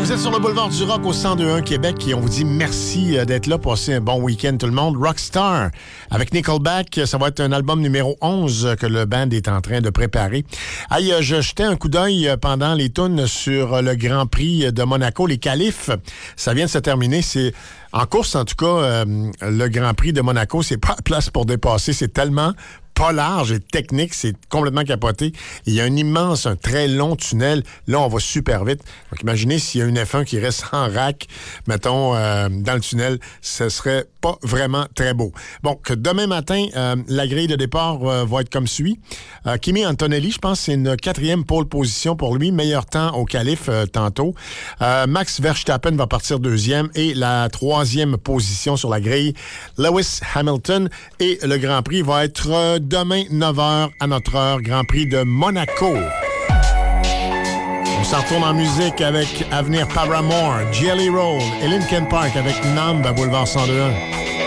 Vous êtes sur le boulevard du Rock au 102.1 Québec et on vous dit merci d'être là. Passez un bon week-end tout le monde. Rockstar avec Nickelback, ça va être un album numéro 11 que le band est en train de préparer. Hey, je jetais un coup d'œil pendant les tunes sur le Grand Prix de Monaco, les qualifs. Ça vient de se terminer. C'est en course, en tout cas, le Grand Prix de Monaco, c'est pas la place pour dépasser. C'est tellement pas large et technique, c'est complètement capoté. Il y a un très long tunnel. Là, on va super vite. Donc, imaginez s'il y a une F1 qui reste en rack, mettons, dans le tunnel, ce serait pas vraiment très beau. Bon, que demain matin, la grille de départ va être comme suit. Kimi Antonelli, je pense que c'est une 4e pole position pour lui. Meilleur temps au qualif tantôt. Max Verstappen va partir 2e et la 3e position sur la grille, Lewis Hamilton. Et le Grand Prix va être demain, 9h à notre heure, Grand Prix de Monaco. On s'en retourne en musique avec Avenir Paramore, Jelly Roll et Linkin Park avec Numb à Boulevard 102.1.